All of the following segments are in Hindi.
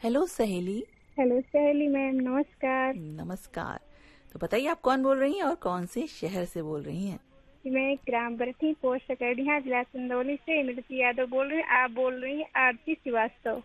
हेलो सहेली। हेलो सहेली मैम, नमस्कार। नमस्कार। तो बताइए आप कौन बोल रही हैं और कौन से शहर से बोल रही हैं? मैं ग्राम बरठी पोस्ट सकड़िया जिला चंदौली से इमरती यादव बोल रही हूँ। आप बोल रही हैं आरती श्रीवास्तव।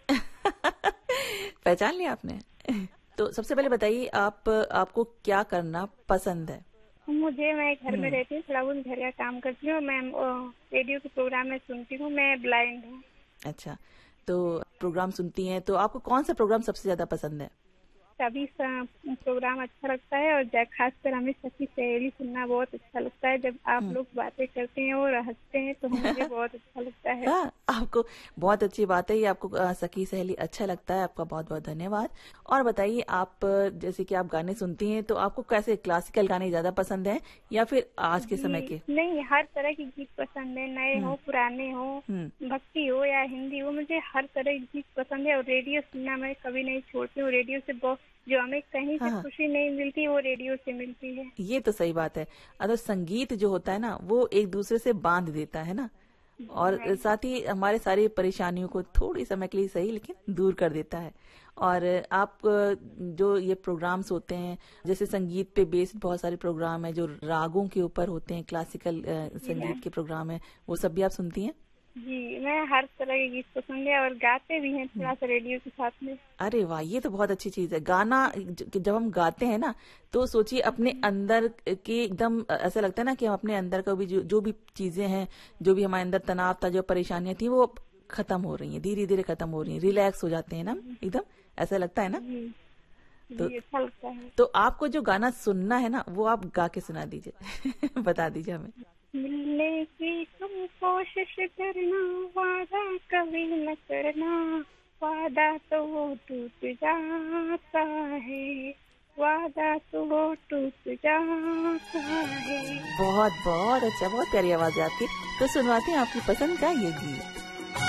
पहचान लिया आपने? तो सबसे पहले बताइए आपको क्या करना पसंद है? मैं घर में रहती हूँ, थोड़ा बहुत घर का काम करती हूँ। मैं रेडियो के प्रोग्राम में सुनती हूँ। मैं ब्लाइंड हूँ। अच्छा, तो प्रोग्राम सुनती हैं तो आपको कौन सा प्रोग्राम सबसे ज्यादा पसंद है? सभी प्रोग्राम अच्छा लगता है और खासकर हमें सखी सहेली सुनना बहुत अच्छा लगता है। जब आप लोग बातें करते हैं और हंसते हैं तो मुझे बहुत अच्छा लगता है। हाँ, आपको बहुत अच्छी बात है ये, आपको सखी सहेली अच्छा लगता है। आपका बहुत बहुत धन्यवाद। और बताइए आप जैसे कि आप गाने सुनती हैं तो आपको कैसे क्लासिकल गाने ज्यादा पसंद है या फिर आज के समय के? नहीं, हर तरह के गीत पसंद है, नए हो पुराने हो, भक्ति हो या हिंदी हो, मुझे हर तरह के गीत पसंद है। और रेडियो सुनना मैं कभी नहीं छोड़ती हूँ। रेडियो से बहुत जो हमें कहीं से खुशी नहीं मिलती वो रेडियो से मिलती है। ये तो सही बात है। अगर संगीत जो होता है ना वो एक दूसरे से बांध देता है ना, और साथ ही हमारे सारी परेशानियों को थोड़ी समय के लिए सही लेकिन दूर कर देता है। और आप जो ये प्रोग्राम्स होते हैं जैसे संगीत पे बेस्ड बहुत सारे प्रोग्राम है जो रागों के ऊपर होते हैं, क्लासिकल संगीत के प्रोग्राम है, वो सब भी आप सुनती हैं? जी, मैं हर तरह के गीत पसंद है और गाते भी हैं थोड़ा सा रेडियो के साथ में। अरे वाह, ये तो बहुत अच्छी चीज है। गाना जब हम गाते हैं ना तो सोचिए अपने अंदर के एकदम ऐसा लगता है ना कि हम अपने अंदर का भी जो भी चीजें हैं, जो भी हमारे अंदर तनाव था, जो परेशानियां थी वो खत्म हो रही हैं, धीरे धीरे खत्म हो रही हैं, रिलैक्स हो जाते हैं ना एकदम, ऐसा लगता है ना। तो अच्छा लगता है। तो आपको जो गाना सुनना है ना वो आप गा के सुना दीजिए। बता दीजिए हमें। मिलने की तुम कोशिश करना, वादा कभी न करना, वादा तो वो टूट जाता है, वादा तो वो टूट जाता है। बहुत बहुत अच्छा, बहुत प्यारी आवाज है आपकी। तो सुनवाते हैं आपकी पसंद का ये गीत।